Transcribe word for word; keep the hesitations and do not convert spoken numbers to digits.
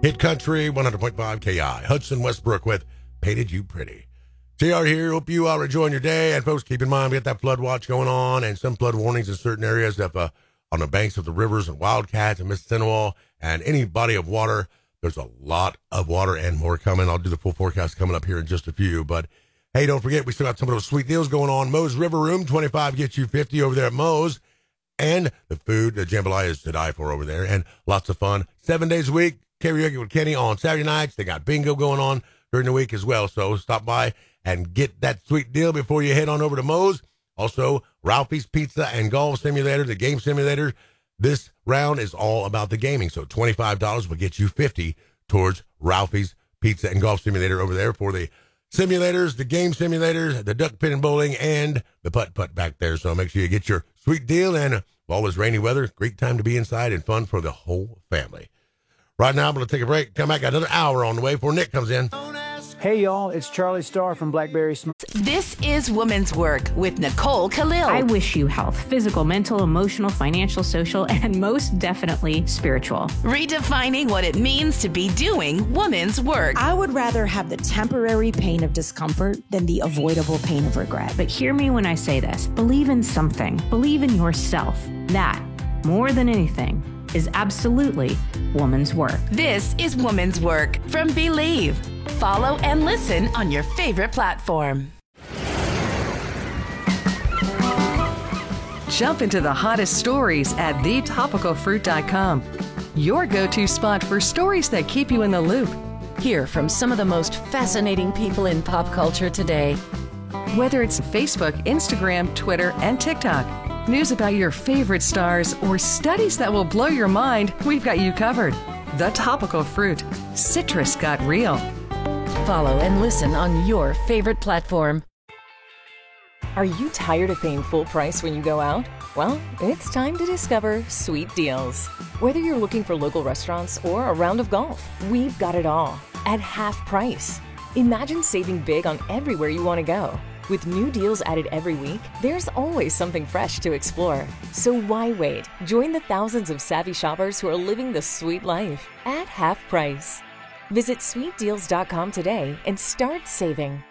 Hit Country one hundred point five K I. Hudson Westbrook with Painted You Pretty. J R here. Hope you are enjoying your day. And folks, keep in mind we got that flood watch going on and some flood warnings in certain areas of, uh, on the banks of the rivers and Wildcats and Mississinawa and any body of water. There's a lot of water and more coming. I'll do the full forecast coming up here in just a few. But hey, don't forget, we still got some of those sweet deals going on. Moe's River Room, twenty-five gets you fifty over there at Moe's. And the food, the jambalaya is to die for over there. And lots of fun. Seven days a week. Karaoke with Kenny on Saturday nights. They got bingo going on during the week as well. So stop by and get that sweet deal before you head on over to Moe's. Also, Ralphie's Pizza and Golf Simulator, the game simulator. This round is all about the gaming. So twenty-five dollars will get you fifty towards Ralphie's Pizza and Golf Simulator over there for the simulators, the game simulators, the duck pin and bowling, and the putt-putt back there. So make sure you get your sweet deal. And always rainy weather, great time to be inside and fun for the whole family. Right now, I'm going to take a break. Come back, got another hour on the way before Nick comes in. Hey, y'all, it's Charlie Starr from Blackberry Sm- This is Woman's Work with Nicole Khalil. I wish you health, physical, mental, emotional, financial, social, and most definitely spiritual. Redefining what it means to be doing woman's work. I would rather have the temporary pain of discomfort than the avoidable pain of regret. But hear me when I say this. Believe in something. Believe in yourself. That, more than anything, is absolutely woman's work. This is Woman's Work from Believe. Follow and listen on your favorite platform. Jump into the hottest stories at the topical fruit dot com. Your go-to spot for stories that keep you in the loop. Hear from some of the most fascinating people in pop culture today. Whether it's Facebook, Instagram, Twitter, and TikTok. News about your favorite stars or studies that will blow your mind, we've got you covered. The Topical Fruit. Citrus got real. Follow and listen on your favorite platform. Are you tired of paying full price when you go out? Well, it's time to discover Sweet Deals. Whether you're looking for local restaurants or a round of golf, we've got it all at half price. Imagine saving big on everywhere you want to go. With new deals added every week, there's always something fresh to explore. So why wait? Join the thousands of savvy shoppers who are living the sweet life at half price. Visit sweet deals dot com today and start saving.